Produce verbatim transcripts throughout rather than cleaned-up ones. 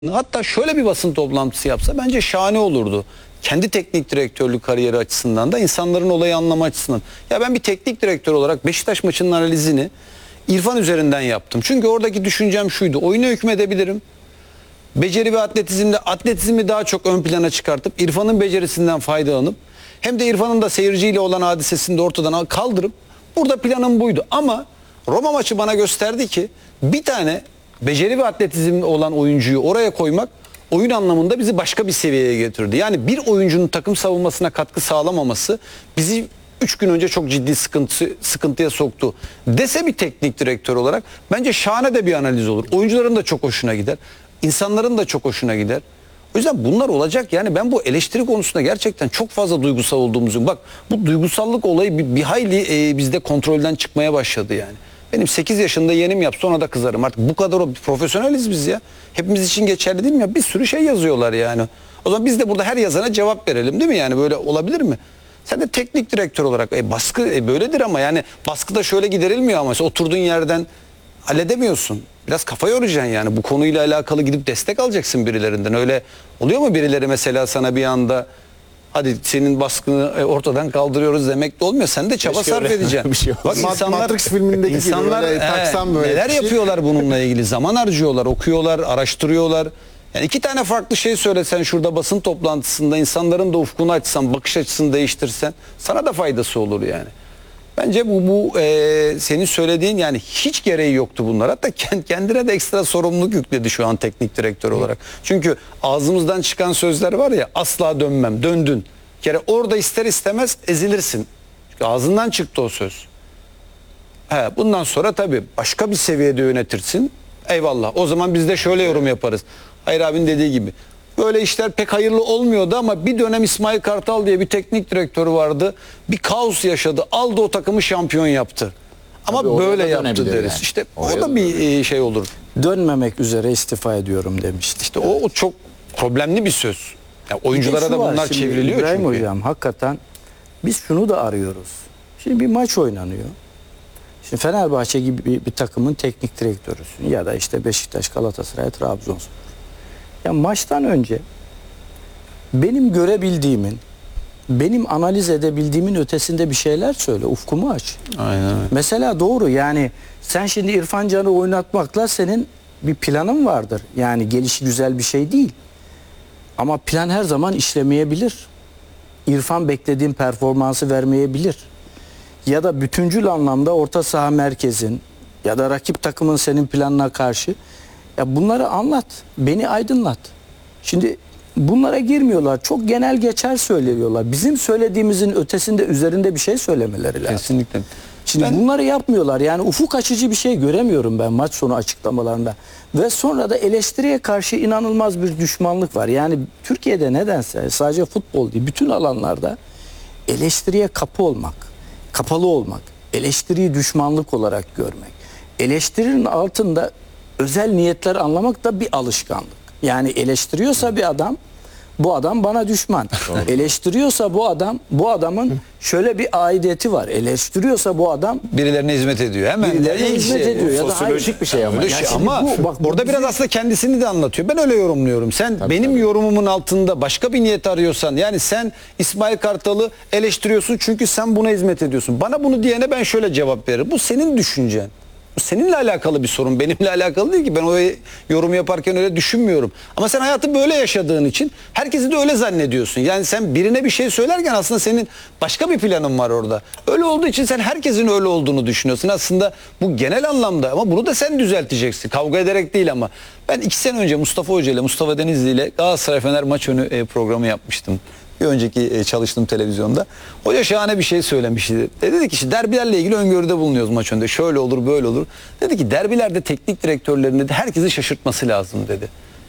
Hatta şöyle bir basın toplantısı yapsa bence şahane olurdu. Kendi teknik direktörlük kariyeri açısından da insanların olayı anlama açısından. Ya ben bir teknik direktör olarak Beşiktaş maçının analizini İrfan üzerinden yaptım. Çünkü oradaki düşüncem şuydu. Oyuna hükmedebilirim. Beceri ve atletizmle atletizmi daha çok ön plana çıkartıp İrfan'ın becerisinden faydalanıp hem de İrfan'ın da seyirciyle olan hadisesini de ortadan kaldırıp burada planım buydu. Ama Roma maçı bana gösterdi ki bir tane beceri ve atletizmli olan oyuncuyu oraya koymak oyun anlamında bizi başka bir seviyeye getirdi. Yani bir oyuncunun takım savunmasına katkı sağlamaması bizi üç gün önce çok ciddi sıkıntı, sıkıntıya soktu dese bir teknik direktör olarak bence şahane de bir analiz olur. Oyuncuların da çok hoşuna gider. İnsanların da çok hoşuna gider. O yüzden bunlar olacak. Yani ben bu eleştiri konusunda gerçekten çok fazla duygusal olduğumuzu, bak bu duygusallık olayı bir, bir hayli e, bizde kontrolden çıkmaya başladı yani. Benim sekiz yaşında yeğenim yapsa ona da kızarım. Artık bu kadar o profesyoneliz biz ya. Hepimiz için geçerli değil mi ya? Bir sürü şey yazıyorlar yani. O zaman biz de burada her yazana cevap verelim değil mi yani? Böyle olabilir mi? Sen de teknik direktör olarak e, baskı e, böyledir ama yani baskıda şöyle giderilmiyor ama işte oturduğun yerden halledemiyorsun. Biraz kafa yoracaksın yani. Bu konuyla alakalı gidip destek alacaksın birilerinden. Öyle oluyor mu birileri mesela sana bir anda hadi senin baskını ortadan kaldırıyoruz demek de olmuyor. Sen de çaba Keşke sarf edeceksin. Bir şey Bak insanlar, Matrix filmindeki insanlar gibi böyle taksam böyle neler bir şey. yapıyorlar bununla ilgili. Zaman harcıyorlar, okuyorlar, araştırıyorlar. Yani iki tane farklı şey söylesen şurada basın toplantısında insanların da ufkunu açsan, bakış açısını değiştirsen sana da faydası olur yani. Bence bu, bu e, senin söylediğin yani hiç gereği yoktu bunlar. Hatta kendine de ekstra sorumluluk yükledi şu an teknik direktör olarak. Çünkü ağzımızdan çıkan sözler var ya, asla dönmem, döndün. Bir kere orada ister istemez ezilirsin. Çünkü ağzından çıktı o söz. He, bundan sonra tabii başka bir seviyede yönetirsin. Eyvallah. O zaman biz de şöyle yorum yaparız. Hayır abinin dediği gibi. Böyle işler pek hayırlı olmuyordu ama bir dönem İsmail Kartal diye bir teknik direktörü vardı. Bir kaos yaşadı. Aldı o takımı şampiyon yaptı. Ama Tabii böyle oraya da yaptı deriz. yani. İşte Oraya o da da bir şey olur. Dönmemek üzere istifa ediyorum demişti. İşte o, o çok problemli bir söz. Ya oyunculara Bir de da şu var bunlar şimdi, çevriliyor İbrahim çünkü. Hocam hakikaten biz şunu da arıyoruz. Şimdi bir maç oynanıyor. Şimdi Fenerbahçe gibi bir, bir takımın teknik direktörüsün ya da işte Beşiktaş, Galatasaray, Trabzonspor. Ya maçtan önce benim görebildiğimin, benim analiz edebildiğimin ötesinde bir şeyler söyle. Ufkumu aç. Aynen öyle. Mesela doğru yani sen şimdi İrfan Can'ı oynatmakla senin bir planın vardır. Yani gelişi güzel bir şey değil. Ama plan her zaman işlemeyebilir. İrfan beklediğin performansı vermeyebilir. Ya da bütüncül anlamda orta saha merkezin ya da rakip takımın senin planına karşı ya bunları anlat. Beni aydınlat. Şimdi bunlara girmiyorlar. Çok genel geçer söylüyorlar. Bizim söylediğimizin ötesinde üzerinde bir şey söylemeleri lazım. Kesinlikle. Şimdi Ben- bunları yapmıyorlar. Yani ufuk açıcı bir şey göremiyorum ben maç sonu açıklamalarında. Ve sonra da eleştiriye karşı inanılmaz bir düşmanlık var. Yani Türkiye'de nedense sadece futbol değil bütün alanlarda eleştiriye kapı olmak, kapalı olmak, eleştiriyi düşmanlık olarak görmek, eleştirinin altında özel niyetler anlamak da bir alışkanlık. Yani eleştiriyorsa bir adam bu adam bana düşman. Eleştiriyorsa bu adam, bu adamın şöyle bir aidiyeti var. Eleştiriyorsa bu adam Birilerine hizmet ediyor. Hemen birilerine de hizmet şey- ediyor. Ya da Sosyolojik hayır. bir şey ama. Öyle Ya şey şimdi ama bu- bak bu orada biraz bizi- aslında kendisini de anlatıyor. Ben öyle yorumluyorum. Sen Tabii, benim tabii. yorumumun altında başka bir niyet arıyorsan yani sen İsmail Kartal'ı eleştiriyorsun çünkü sen buna hizmet ediyorsun. Bana bunu diyene ben şöyle cevap veririm. Bu senin düşüncen. Bu seninle alakalı bir sorun. Benimle alakalı değil ki. Ben o yorum yaparken öyle düşünmüyorum. Ama sen hayatı böyle yaşadığın için herkesi de öyle zannediyorsun. Yani sen birine bir şey söylerken aslında senin başka bir planın var orada. Öyle olduğu için sen herkesin öyle olduğunu düşünüyorsun. Aslında bu genel anlamda ama bunu da sen düzelteceksin. Kavga ederek değil ama. Ben iki sene önce Mustafa Hoca ile Mustafa Denizli ile Galatasaray Fener maç önü e, programı yapmıştım. Bir önceki e, çalıştığım televizyonda. Hoca şahane bir şey söylemişti. E, dedi ki işte derbilerle ilgili öngörüde bulunuyoruz maç önünde. Şöyle olur böyle olur. Dedi ki derbilerde teknik direktörlerinin de herkesi şaşırtması lazım dedi.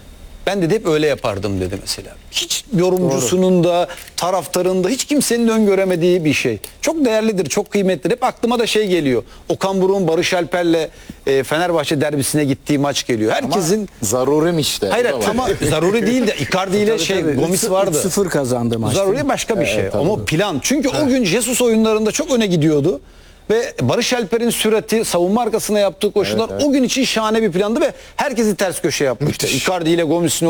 Ben de hep öyle yapardım dedi mesela. Hiç yorumcusunun da taraftarın da hiç kimsenin öngöremediği bir şey. Çok değerlidir, çok kıymetlidir. Hep aklıma da şey geliyor. Okan Buruk'un Barış Alper'le e, Fenerbahçe derbisine gittiği maç geliyor. Herkesin Zarurim işte. hayır O da var. ama zaruri değil de Icardi ile şey Tabii, Gomis vardı. sıfır kazandı maç. Zaruri başka bir şey. Ama plan. Çünkü o gün Jesus oyunlarında çok öne gidiyordu. Ve Barış Alper'in sürati, savunma arkasına yaptığı koşular Evet, evet. o gün için şahane bir plandı ve herkesi ters köşe yapmıştı. Müthiş. Icardi ile Gomis'in